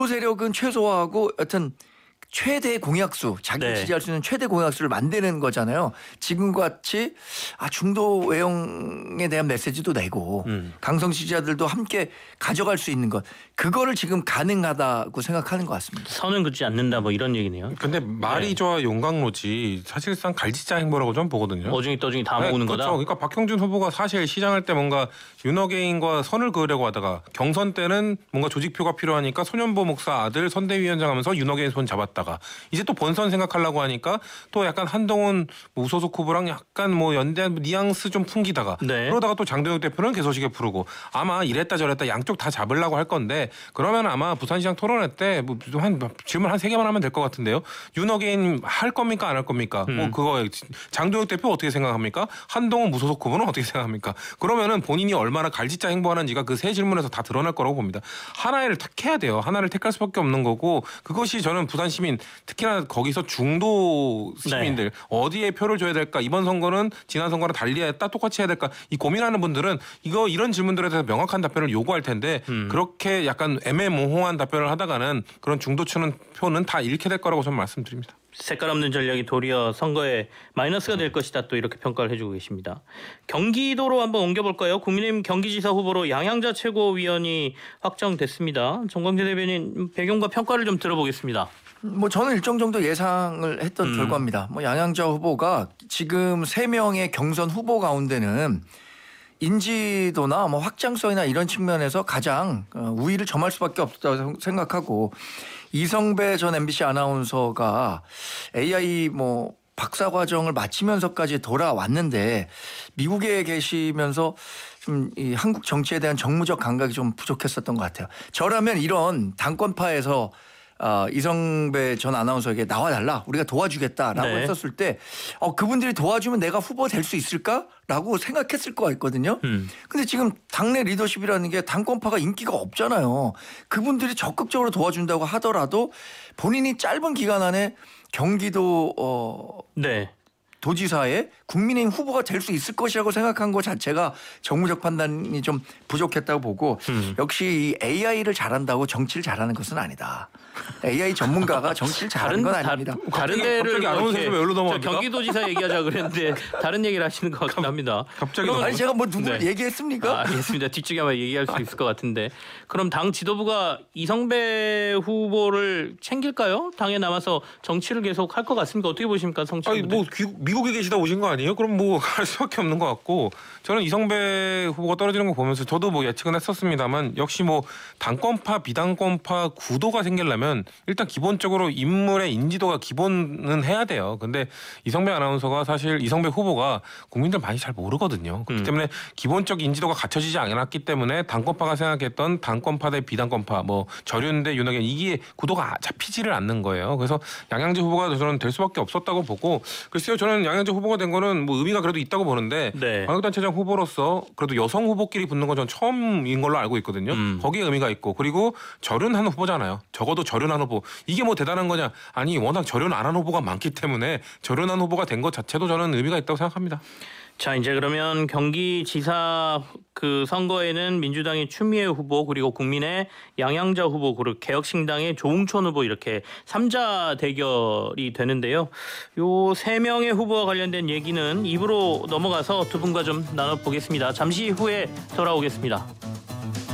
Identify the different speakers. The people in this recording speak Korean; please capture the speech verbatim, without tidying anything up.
Speaker 1: 세력은 최소화하고 여튼 최대 공약수, 자기
Speaker 2: 네.
Speaker 1: 지지할 수 있는 최대 공약수를 만드는 거잖아요. 지금과 같이 아, 중도 외형에 대한 메시지도 내고
Speaker 2: 음.
Speaker 1: 강성 지지자들도 함께 가져갈 수 있는 것. 그거를 지금 가능하다고 생각하는 것 같습니다.
Speaker 2: 선은 긋지 않는다 뭐 이런 얘기네요.
Speaker 3: 근데 말이
Speaker 2: 네.
Speaker 3: 좋아 용광로지 사실상 갈지자 행보라고 좀 보거든요.
Speaker 2: 어중이 떠중이 다
Speaker 3: 네,
Speaker 2: 모으는
Speaker 3: 그렇죠.
Speaker 2: 거다.
Speaker 3: 그러니까 박형준 후보가 사실 시장할 때 뭔가 윤호개인과 선을 그으려고 하다가 경선 때는 뭔가 조직표가 필요하니까 소년보 목사 아들 선대위원장 하면서 윤호개인 손 잡았다가 이제 또 본선 생각하려고 하니까 또 약간 한동훈 무소속 후보랑 약간 뭐 연대한 뉘앙스 좀 풍기다가
Speaker 2: 네.
Speaker 3: 그러다가 또 장동혁 대표는 개소식에 부르고 아마 이랬다 저랬다 양쪽 다 잡으려고 할 건데 그러면 아마 부산시장 토론회 때 뭐 한 질문 한 세 개만 하면 될 것 같은데요. 윤호개인 할 겁니까 안 할 겁니까?
Speaker 2: 음.
Speaker 3: 뭐 그거 장동혁 대표 어떻게 생각합니까? 한동훈 무소속 후보는 어떻게 생각합니까? 그러면은 본인이 얼마나 갈짓자 행보하는지가 그 세 질문에서 다 드러날 거라고 봅니다. 하나를 택해야 돼요. 하나를 택할 수밖에 없는 거고 그것이 저는 부산 시민 특히나 거기서 중도 시민들 네. 어디에 표를 줘야 될까? 이번 선거는 지난 선거랑 달리 했다 똑같이 해야 될까? 이 고민하는 분들은 이거 이런 질문들에 대해서 명확한 답변을 요구할 텐데 음. 그렇게 약간 애매모호한 답변을 하다가는 그런 중도층은 표는 다 잃게 될 거라고 저는 말씀드립니다.
Speaker 2: 색깔 없는 전략이 도리어 선거에 마이너스가 될 것이다 또 이렇게 평가를 해주고 계십니다. 경기도로 한번 옮겨볼까요? 국민의힘 경기지사 후보로 양양자 최고위원이 확정됐습니다. 정광재 대변인 배경과 평가를 좀 들어보겠습니다.
Speaker 1: 뭐 저는 일정 정도 예상을 했던
Speaker 2: 음.
Speaker 1: 결과입니다. 뭐 양양자 후보가 지금 세 명의 경선 후보 가운데는 인지도나 뭐 확장성이나 이런 측면에서 가장 우위를 점할 수밖에 없다고 생각하고 이성배 전 엠비씨 아나운서가 에이아이 뭐 박사 과정을 마치면서까지 돌아왔는데 미국에 계시면서 좀 이 한국 정치에 대한 정무적 감각이 좀 부족했었던 것 같아요. 저라면 이런 당권파에서 어, 이성배 전 아나운서에게 나와달라 우리가 도와주겠다라고
Speaker 2: 네.
Speaker 1: 했었을 때 어, 그분들이 도와주면 내가 후보 될 수 있을까라고 생각했을 것 같거든요. 음. 근데 지금 당내 리더십이라는 게 당권파가 인기가 없잖아요. 그분들이 적극적으로 도와준다고 하더라도 본인이 짧은 기간 안에 경기도 어,
Speaker 2: 네.
Speaker 1: 도지사에 국민의힘 후보가 될 수 있을 것이라고 생각한 것 자체가 정무적 판단이 좀 부족했다고 보고 음. 역시 이 에이아이를 잘한다고 정치를 잘하는 것은 아니다. 에이아이 전문가가 정치를 잘하는 건 아닙니다.
Speaker 2: 다른 데를
Speaker 3: 아나운서에서 왜 여기로 넘어갑니까?
Speaker 2: 경기도지사 얘기하자 그랬는데 다른 얘기를 하시는 것 같긴 합니다.
Speaker 3: 갑자기
Speaker 1: 아니 제가 뭐 누구를
Speaker 2: 네.
Speaker 1: 얘기했습니까?
Speaker 2: 아, 알겠습니다. 뒤쪽에 아마 얘기할 수 있을 것 같은데 그럼 당 지도부가 이성배 후보를 챙길까요? 당에 남아서 정치를 계속 할 것 같습니까? 어떻게 보십니까? 성취
Speaker 3: 아니 뭐 귀, 미국에 계시다 오신 거 아니에요? 그럼 뭐 할 수밖에 없는 것 같고 저는 이성배 후보가 떨어지는 거 보면서 저도 뭐 예측은 했었습니다만 역시 뭐 당권파 비당권파 구도가 생기려면 일단 기본적으로 인물의 인지도가 기본은 해야 돼요. 근데 이성배 아나운서가 사실 이성배 후보가 국민들 많이 잘 모르거든요. 그렇기 음. 때문에 기본적 인지도가 갖춰지지 않았기 때문에 당권파가 생각했던 당권파 대 비당권파 뭐 저륜 대 윤핵관 이게 구도가 잡히지를 않는 거예요. 그래서 양양재 후보가 저는 될 수밖에 없었다고 보고 글쎄요 저는 양양재 후보가 된 거는 뭐 의미가 그래도 있다고 보는데
Speaker 2: 네.
Speaker 3: 광역단체장 후보로서 그래도 여성 후보끼리 붙는 건 전 처음인 걸로 알고 있거든요. 음. 거기에 의미가 있고 그리고 저륜한 후보잖아요. 적어도 저륜한 후보 이게 뭐 대단한 거냐? 아니 워낙 저륜 안 한 후보가 많기 때문에 저륜한 후보가 된 것 자체도 저는 의미가 있다고 생각합니다.
Speaker 2: 자 이제 그러면 경기지사 그 선거에는 민주당의 추미애 후보 그리고 국민의 양양자 후보 그리고 개혁신당의 조웅천 후보 이렇게 삼자 대결이 되는데요. 요 세 명의 후보와 관련된 얘기는 입으로 넘어가서 두 분과 좀 나눠보겠습니다. 잠시 후에 돌아오겠습니다.